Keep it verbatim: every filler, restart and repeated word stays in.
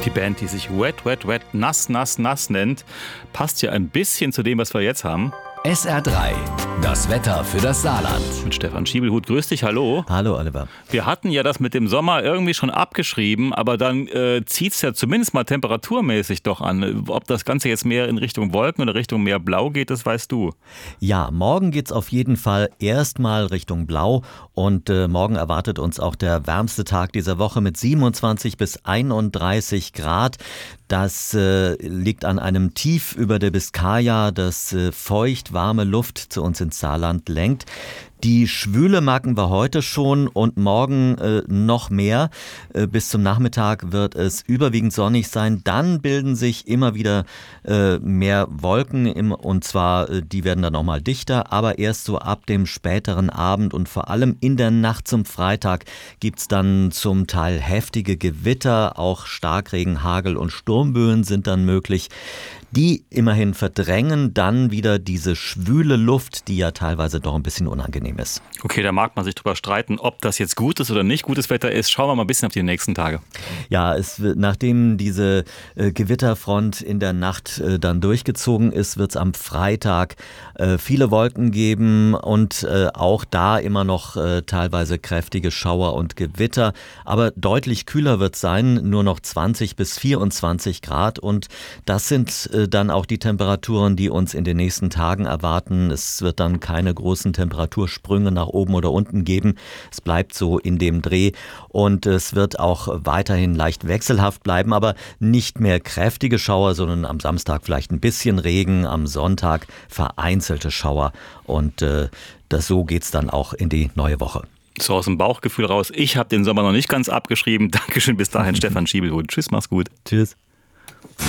Die Band, die sich Wet, Wet, Wet, Nass, Nass, Nass nennt, passt ja ein bisschen zu dem, was wir jetzt haben. S R drei, das Wetter für das Saarland. Mit Stefan Schiebelhut. Grüß dich, hallo. Hallo Oliver. Wir hatten ja das mit dem Sommer irgendwie schon abgeschrieben, aber dann äh, zieht es ja zumindest mal temperaturmäßig doch an. Ob das Ganze jetzt mehr in Richtung Wolken oder Richtung mehr Blau geht, das weißt du. Ja, morgen geht's auf jeden Fall erstmal Richtung Blau und äh, morgen erwartet uns auch der wärmste Tag dieser Woche mit siebenundzwanzig bis einunddreißig Grad. Das äh, liegt an einem Tief über der Biskaya, das äh, feucht warme Luft zu uns ins Saarland lenkt. Die Schwüle merken wir heute schon und morgen äh, noch mehr. Äh, bis zum Nachmittag wird es überwiegend sonnig sein. Dann bilden sich immer wieder äh, mehr Wolken im, und zwar, äh, die werden dann nochmal dichter, aber erst so ab dem späteren Abend und vor allem in der Nacht zum Freitag gibt's dann zum Teil heftige Gewitter, auch Starkregen, Hagel und Sturmböen sind dann möglich. Die immerhin verdrängen dann wieder diese schwüle Luft, die ja teilweise doch ein bisschen unangenehm ist. Okay, da mag man sich drüber streiten, ob das jetzt gutes oder nicht gutes Wetter ist. Schauen wir mal ein bisschen auf die nächsten Tage. Ja, es wird, nachdem diese äh, Gewitterfront in der Nacht äh, dann durchgezogen ist, wird es am Freitag äh, viele Wolken geben und äh, auch da immer noch äh, teilweise kräftige Schauer und Gewitter. Aber deutlich kühler wird es sein, nur noch zwanzig bis vierundzwanzig Grad und das sind äh, dann auch die Temperaturen, die uns in den nächsten Tagen erwarten. Es wird dann keine großen Temperatursprünge nach oben oder unten geben. Es bleibt so in dem Dreh und es wird auch weiterhin leicht wechselhaft bleiben, aber nicht mehr kräftige Schauer, sondern am Samstag vielleicht ein bisschen Regen, am Sonntag vereinzelte Schauer und äh, das, so geht's dann auch in die neue Woche. So aus dem Bauchgefühl raus. Ich habe den Sommer noch nicht ganz abgeschrieben. Dankeschön, bis dahin, Stefan Schiebelhut. Tschüss, mach's gut. Tschüss.